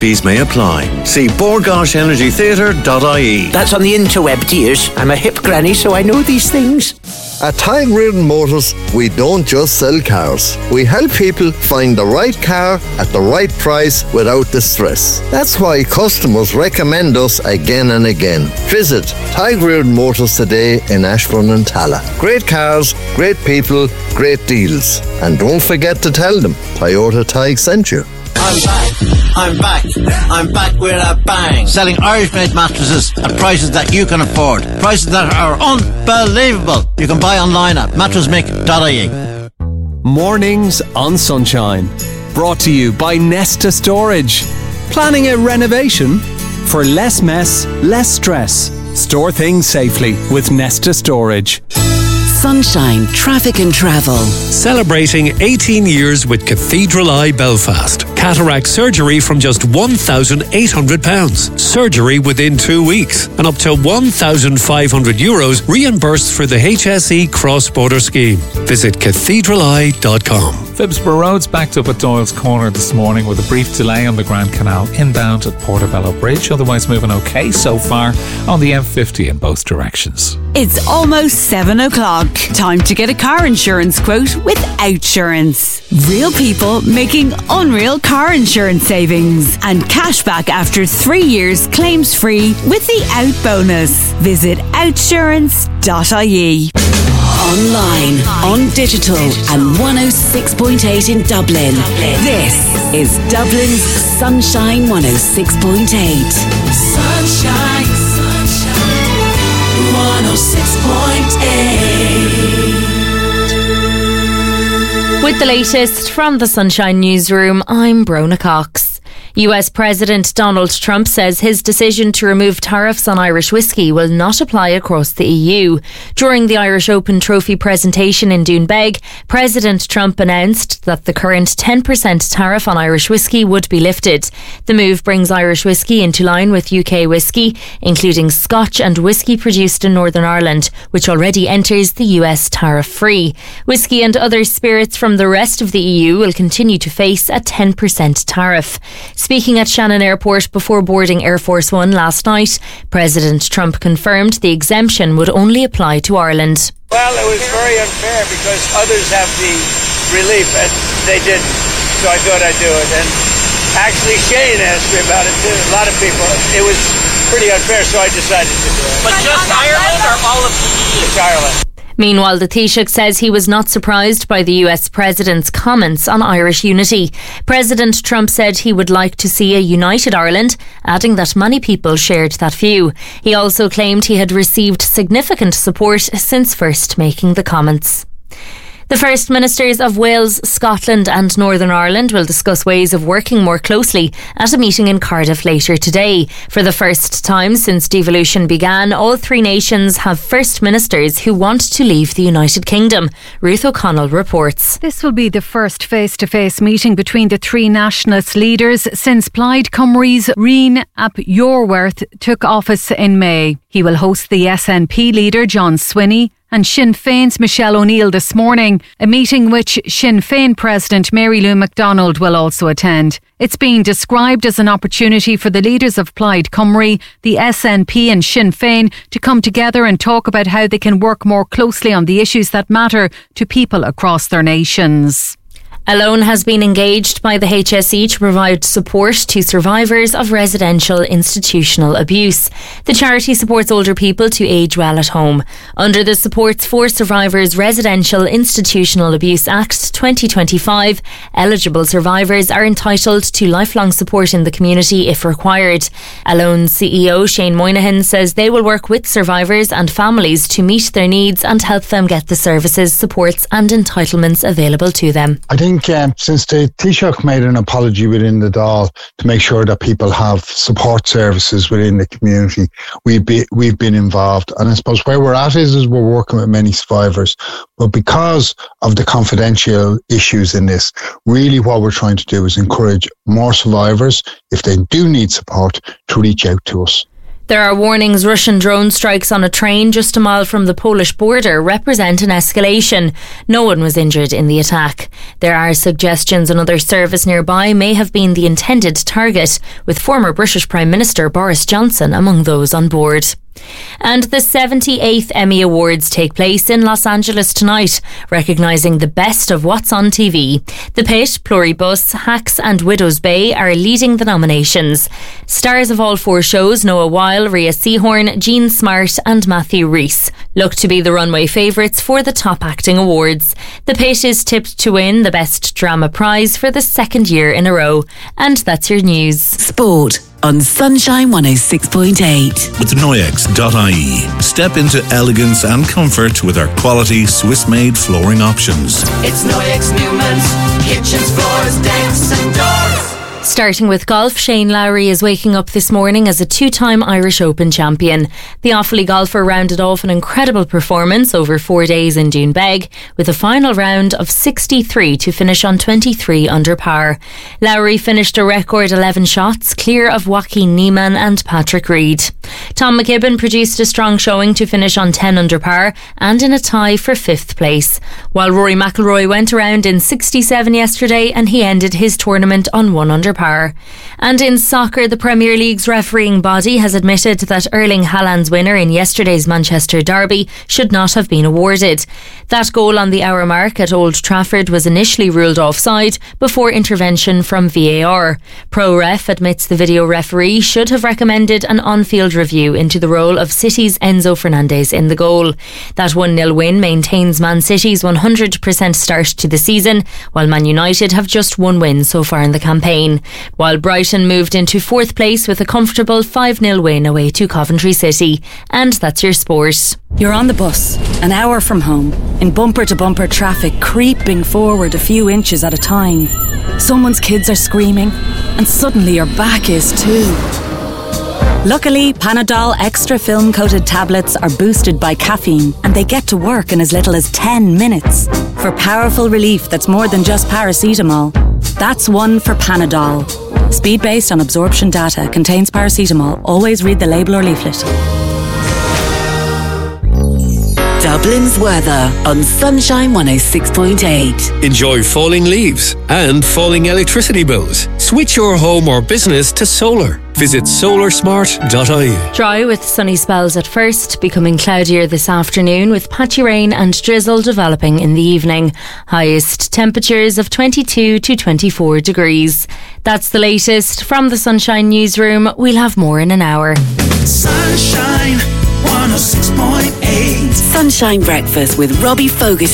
Fees may apply. See borgoshenergytheatre.ie. That's on the interweb, dears. I'm a hip granny, so I know these things. At Tag Reardon Motors, we don't just sell cars. We help people find the right car at the right price without the stress. That's why customers recommend us again and again. Visit Tag Reardon Motors today in Ashbourne and Talla. Great cars, great people, great deals. And don't forget to tell them Toyota Tig sent you. I'm back with a bang. Selling Irish-made mattresses at prices that you can afford. Prices that are unbelievable. You can buy online at mattressmick.ie. Mornings on Sunshine. Brought to you by Nesta Storage. Planning a renovation? For less mess, less stress. Store things safely with Nesta Storage. Sunshine Traffic and Travel. Celebrating 18 years with Cathedral Eye Belfast. Cataract surgery from just £1,800. Surgery within 2 weeks. And up to €1,500 reimbursed for the HSE cross-border scheme. Visit cathedraleye.com. Phibsborough Road's backed up at Doyle's Corner this morning with a brief delay on the Grand Canal inbound at Portobello Bridge. Otherwise moving okay so far on the M50 in both directions. It's almost 7 o'clock. Time to get a car insurance quote with Outsurance. Real people making unreal car insurance savings and cash back after 3 years claims free with the Out bonus. Visit outsurance.ie. Online, on digital and 106.8 in Dublin. This is Dublin's Sunshine 106.8. Sunshine 106.8. With the latest from the Sunshine Newsroom, I'm Brona Cox. US President Donald Trump says his decision to remove tariffs on Irish whiskey will not apply across the EU. During the Irish Open Trophy presentation in Doonbeg, President Trump announced that the current 10% tariff on Irish whiskey would be lifted. The move brings Irish whiskey into line with UK whiskey, including Scotch and whiskey produced in Northern Ireland, which already enters the US tariff-free. Whiskey and other spirits from the rest of the EU will continue to face a 10% tariff. Speaking at Shannon Airport before boarding Air Force One last night, President Trump confirmed the exemption would only apply to Ireland. Well, it was very unfair because others have the relief and they didn't, so I thought I'd do it. And actually Shane asked me about it too, a lot of people. It was pretty unfair, so I decided to do it. But just Ireland or all of the EU? It's Ireland. Meanwhile, the Taoiseach says he was not surprised by the US President's comments on Irish unity. President Trump said he would like to see a united Ireland, adding that many people shared that view. He also claimed he had received significant support since first making the comments. The First Ministers of Wales, Scotland and Northern Ireland will discuss ways of working more closely at a meeting in Cardiff later today. For the first time since devolution began, all three nations have First Ministers who want to leave the United Kingdom. Ruth O'Connell reports. This will be the first face-to-face meeting between the three nationalist leaders since Plaid Cymru's Rian ap Iorwerth took office in May. He will host the SNP leader John Swinney and Sinn Féin's Michelle O'Neill this morning, a meeting which Sinn Féin President Mary Lou McDonald will also attend. It's being described as an opportunity for the leaders of Plaid Cymru, the SNP and Sinn Féin to come together and talk about how they can work more closely on the issues that matter to people across their nations. Alone has been engaged by the HSE to provide support to survivors of residential institutional abuse. The charity supports older people to age well at home. Under the Supports for Survivors Residential Institutional Abuse Act 2025, eligible survivors are entitled to lifelong support in the community if required. Alone's CEO Shane Moynihan says they will work with survivors and families to meet their needs and help them get the services, supports and entitlements available to them. I think since the Taoiseach made an apology within the Dáil to make sure that people have support services within the community, we've been involved. And I suppose where we're at is we're working with many survivors. But because of the confidential issues in this, really what we're trying to do is encourage more survivors, if they do need support, to reach out to us. There are warnings Russian drone strikes on a train just a mile from the Polish border represent an escalation. No one was injured in the attack. There are suggestions another service nearby may have been the intended target, with former British Prime Minister Boris Johnson among those on board. And the 78th Emmy Awards take place in Los Angeles tonight, recognising the best of what's on TV. The Pit, Pluribus, Hacks and Widow's Bay are leading the nominations. Stars of all 4 shows, Noah Weil, Rhea Seehorn, Jean Smart and Matthew Rhys, look to be the runway favourites for the top acting awards. The Pit is tipped to win the Best Drama prize for the 2nd year in a row. And that's your news. Sport on Sunshine 106.8. With Noyex.ie. Step into elegance and comfort with our quality Swiss-made flooring options. It's Noyex Newman's kitchens, floors, decks and doors. Starting with golf, Shane Lowry is waking up this morning as a 2-time Irish Open champion. The Offaly golfer rounded off an incredible performance over 4 days in Doonbeg, with a final round of 63 to finish on 23 under par. Lowry finished a record 11 shots, clear of Joaquin Niemann and Patrick Reed. Tom McKibben produced a strong showing to finish on 10 under par and in a tie for 5th place, while Rory McIlroy went around in 67 yesterday and he ended his tournament on 1 under par. And in soccer, the Premier League's refereeing body has admitted that Erling Haaland's winner in yesterday's Manchester derby should not have been awarded. That goal on the hour mark at Old Trafford was initially ruled offside before intervention from VAR. ProRef admits the video referee should have recommended an on-field review into the role of City's Enzo Fernandez in the goal. That 1-0 win maintains Man City's 100% start to the season, while Man United have just 1 win so far in the campaign. While Brighton moved into 4th place with a comfortable 5-0 win away to Coventry City. And that's your sport. You're on the bus, an hour from home, in bumper-to-bumper traffic, creeping forward a few inches at a time. Someone's kids are screaming, and suddenly your back is too. Luckily, Panadol Extra film-coated tablets are boosted by caffeine, and they get to work in as little as 10 minutes. For powerful relief that's more than just paracetamol. That's one for Panadol. Speed based on absorption data, contains paracetamol. Always read the label or leaflet. Dublin's weather on Sunshine 106.8. Enjoy falling leaves and falling electricity bills. Switch your home or business to solar. Visit solarsmart.ie. Dry with sunny spells at first, becoming cloudier this afternoon with patchy rain and drizzle developing in the evening. Highest temperatures of 22 to 24 degrees. That's the latest from the Sunshine Newsroom. We'll have more in an hour. Sunshine 106.8. Sunshine Breakfast with Robbie Fogarty.